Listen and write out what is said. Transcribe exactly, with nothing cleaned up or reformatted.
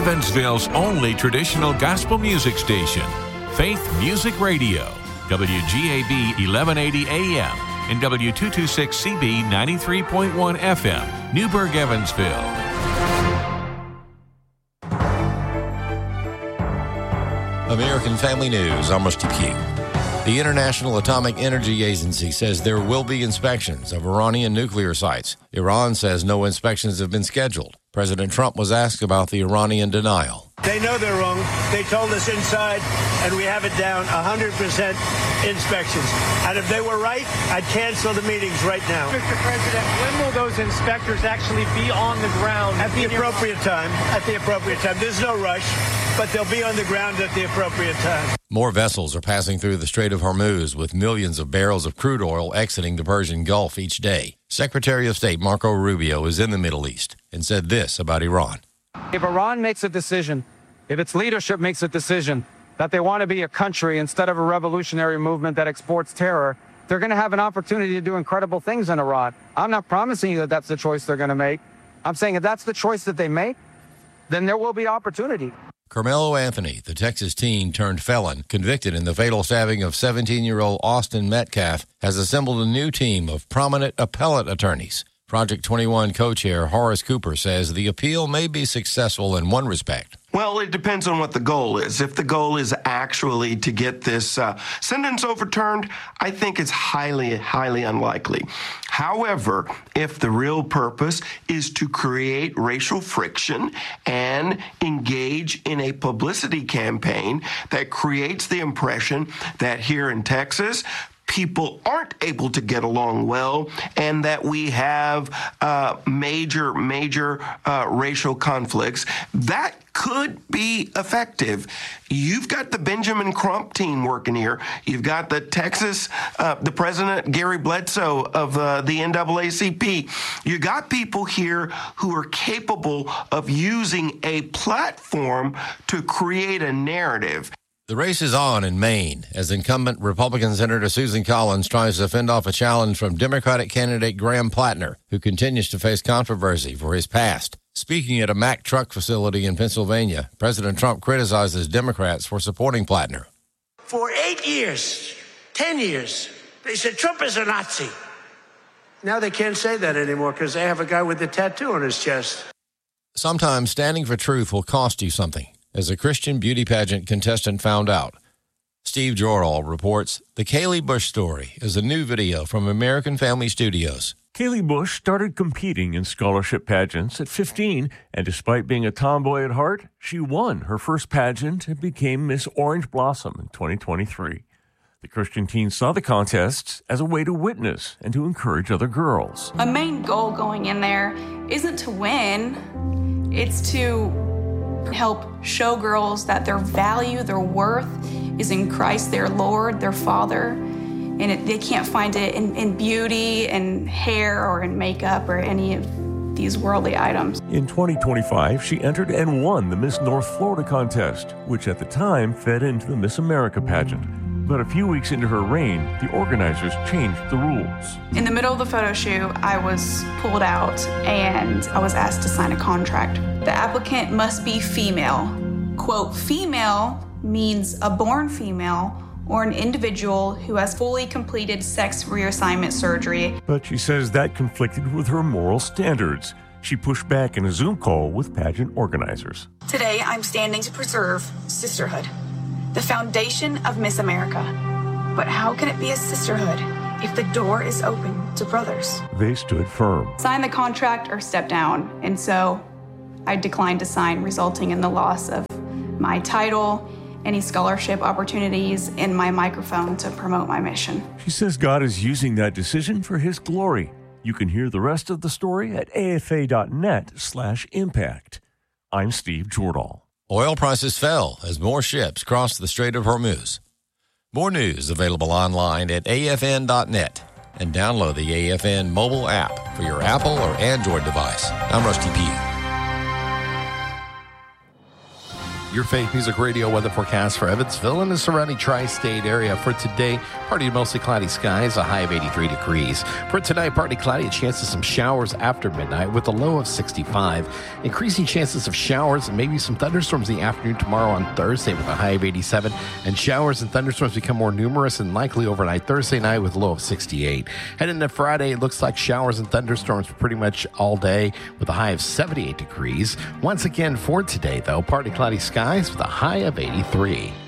Evansville's only traditional gospel music station, Faith Music Radio, W G A B eleven eighty A M and W two twenty-six C B ninety-three point one F M, Newburgh, Evansville. American Family News, I'm Rusty Pugh. The International Atomic Energy Agency says there will be inspections of Iranian nuclear sites. Iran says no inspections have been scheduled. President Trump was asked about the Iranian denial. They know they're wrong. They told us inside, and we have it down one hundred percent inspections. And if they were right, I'd cancel the meetings right now. Mister President, when will those inspectors actually be on the ground? At the appropriate time. At the appropriate time. There's no rush, but they'll be on the ground at the appropriate time. More vessels are passing through the Strait of Hormuz with millions of barrels of crude oil exiting the Persian Gulf each day. Secretary of State Marco Rubio is in the Middle East and said this about Iran. If Iran makes a decision, if its leadership makes a decision that they want to be a country instead of a revolutionary movement that exports terror, they're going to have an opportunity to do incredible things in Iran. I'm not promising you that that's the choice they're going to make. I'm saying if that's the choice that they make, then there will be opportunity. Carmelo Anthony, the Texas teen turned felon, convicted in the fatal stabbing of seventeen-year-old Austin Metcalf, has assembled a new team of prominent appellate attorneys. Project twenty-one co-chair Horace Cooper says the appeal may be successful in one respect. Well, it depends on what the goal is. If the goal is actually to get this uh, sentence overturned, I think it's highly, highly unlikely. However, if the real purpose is to create racial friction and engage in a publicity campaign that creates the impression that here in Texas, people aren't able to get along well, and that we have uh, major, major uh, racial conflicts, that could be effective. You've got the Benjamin Crump team working here. You've got the Texas, uh, the president, Gary Bledsoe of uh, the N double A C P. You got people here who are capable of using a platform to create a narrative. The race is on in Maine as incumbent Republican Senator Susan Collins tries to fend off a challenge from Democratic candidate Graham Plattner, who continues to face controversy for his past. Speaking at a Mack truck facility in Pennsylvania, President Trump criticizes Democrats for supporting Plattner. For eight years, ten years, they said Trump is a Nazi. Now they can't say that anymore because they have a guy with a tattoo on his chest. Sometimes standing for truth will cost you something, as a Christian beauty pageant contestant found out. Steve Jordahl reports The Kaylee Bush Story is a new video from American Family Studios. Kaylee Bush started competing in scholarship pageants at fifteen, and despite being a tomboy at heart, she won her first pageant and became Miss Orange Blossom in twenty twenty-three. The Christian teen saw the contests as a way to witness and to encourage other girls. A main goal going in there isn't to win, it's to help show girls that their value, their worth is in Christ, their Lord, their Father, and it, they can't find it in, in beauty and hair or in makeup or any of these worldly items. In twenty twenty-five, she entered and won the Miss North Florida contest, which at the time fed into the Miss America pageant. But a few weeks into her reign, the organizers changed the rules. In the middle of the photo shoot, I was pulled out and I was asked to sign a contract. The applicant must be female. Quote, female means a born female or an individual who has fully completed sex reassignment surgery. But she says that conflicted with her moral standards. She pushed back in a Zoom call with pageant organizers. Today, I'm standing to preserve sisterhood, the foundation of Miss America. But how can it be a sisterhood if the door is open to brothers? They stood firm. Sign the contract or step down. And so I declined to sign, resulting in the loss of my title, any scholarship opportunities, and my microphone to promote my mission. She says God is using that decision for his glory. You can hear the rest of the story at afa.net slash impact. I'm Steve Jordahl. Oil prices fell as more ships crossed the Strait of Hormuz. More news available online at A F N dot net and download the A F N mobile app for your Apple or Android device. I'm Rusty Pugh. Your Faith Music Radio weather forecast for Evansville and the surrounding tri-state area. For today, partly to mostly cloudy skies, a high of eighty-three degrees. For tonight, partly cloudy, a chance of some showers after midnight with a low of sixty-five. Increasing chances of showers and maybe some thunderstorms in the afternoon tomorrow on Thursday with a high of eighty-seven. And showers and thunderstorms become more numerous and likely overnight Thursday night with a low of sixty-eight. Heading into Friday, it looks like showers and thunderstorms pretty much all day with a high of seventy-eight degrees. Once again for today, though, partly cloudy skies with a high of eighty-three.